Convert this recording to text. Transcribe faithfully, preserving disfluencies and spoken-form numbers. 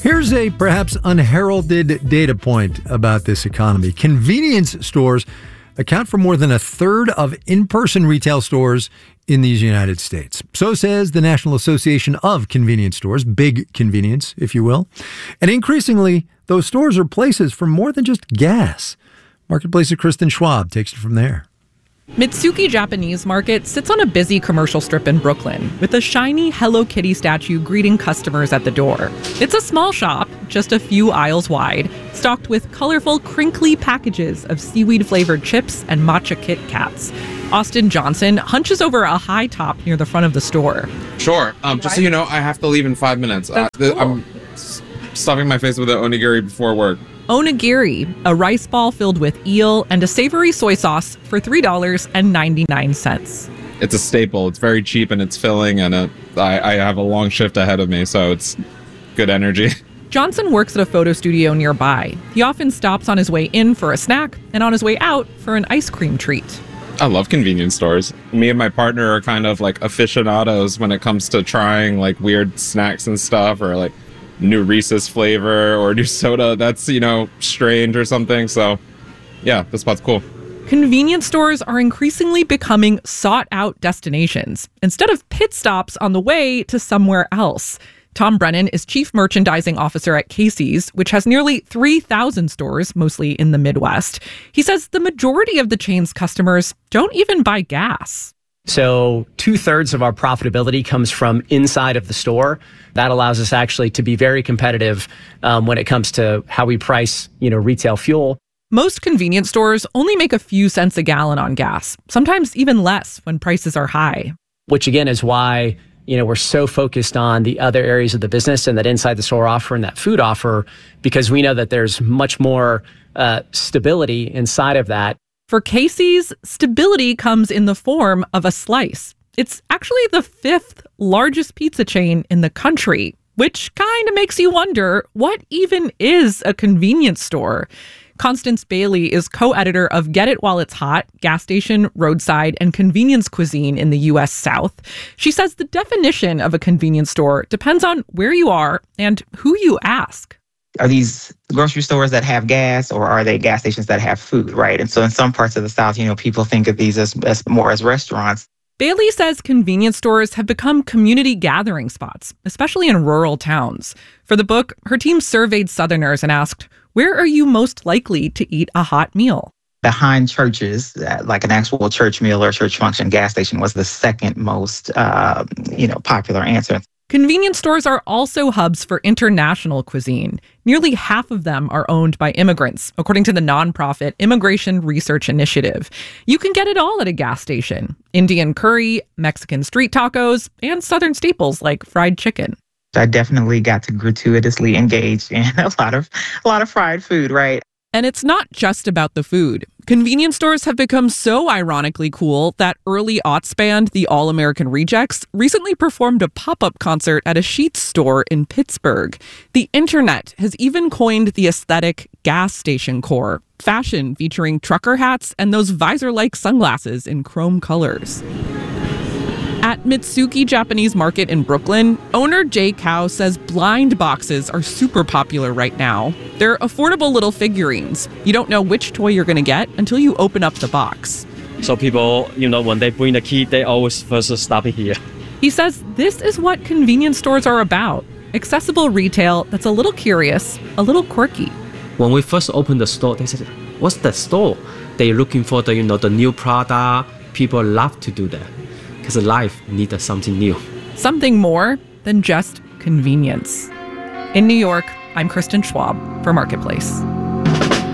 Here's a perhaps unheralded data point about this economy. Convenience stores account for more than a third of in-person retail stores in these United States. So says the National Association of Convenience Stores, big convenience, if you will. And increasingly, those stores are places for more than just gas. Marketplace's Kristen Schwab takes it from there. Mitsuki Japanese Market sits on a busy commercial strip in Brooklyn with a shiny Hello Kitty statue greeting customers at the door. It's a small shop, just a few aisles wide, stocked with colorful, crinkly packages of seaweed-flavored chips and matcha Kit Kats. Austin Johnson hunches over a high top near the front of the store. Sure. Um, just so you know, I have to leave in five minutes. Uh, cool. I'm s- stuffing my face with an onigiri before work. Onigiri, a rice ball filled with eel and a savory soy sauce for three dollars and ninety-nine cents. It's a staple. It's very cheap and it's filling, and it, I, I have a long shift ahead of me, so it's good energy. Johnson works at a photo studio nearby. He often stops on his way in for a snack and on his way out for an ice cream treat. I love convenience stores. Me and my partner are kind of like aficionados when it comes to trying like weird snacks and stuff, or like new Reese's flavor or new soda that's, you know, strange or something. So yeah, this spot's cool. Convenience stores are increasingly becoming sought-out destinations instead of pit stops on the way to somewhere else. Tom Brennan is chief merchandising officer at Casey's, which has nearly three thousand stores, mostly in the Midwest. He says the majority of the chain's customers don't even buy gas. So two-thirds of our profitability comes from inside of the store. That allows us actually to be very competitive um, when it comes to how we price, you know, retail fuel. Most convenience stores only make a few cents a gallon on gas, sometimes even less when prices are high. Which again is why, you know, we're so focused on the other areas of the business and that inside the store offer and that food offer, because we know that there's much more uh, stability inside of that. For Casey's, stability comes in the form of a slice. It's actually the fifth largest pizza chain in the country, which kind of makes you wonder, what even is a convenience store? Constance Bailey is co-editor of Get It While It's Hot, Gas Station, Roadside, and Convenience Cuisine in the U S South. She says the definition of a convenience store depends on where you are and who you ask. Are these grocery stores that have gas, or are they gas stations that have food, right? And so in some parts of the South, you know, people think of these as, as more as restaurants. Bailey says convenience stores have become community gathering spots, especially in rural towns. For the book, her team surveyed Southerners and asked, where are you most likely to eat a hot meal? Behind churches, like an actual church meal or church function, gas station was the second most, uh, you know, popular answer. Convenience stores are also hubs for international cuisine. Nearly half of them are owned by immigrants, according to the nonprofit Immigration Research Initiative. You can get it all at a gas station: Indian curry, Mexican street tacos, and Southern staples like fried chicken. I definitely got to gratuitously engage in a lot of a lot of fried food, right? And it's not just about the food. Convenience stores have become so ironically cool that early aughts band, the All American Rejects, recently performed a pop-up concert at a Sheetz store in Pittsburgh. The internet has even coined the aesthetic gas station core, fashion featuring trucker hats and those visor-like sunglasses in chrome colors. At Mitsuki Japanese Market in Brooklyn, owner Jay Cow says blind boxes are super popular right now. They're affordable little figurines. You don't know which toy you're going to get until you open up the box. So people, you know, when they bring the key, they always first stop it here. He says this is what convenience stores are about. Accessible retail that's a little curious, a little quirky. When we first opened the store, they said, what's that store? They're looking for the, you know, the new product. People love to do that, because life needs something new. Something more than just convenience. In New York, I'm Kristen Schwab for Marketplace.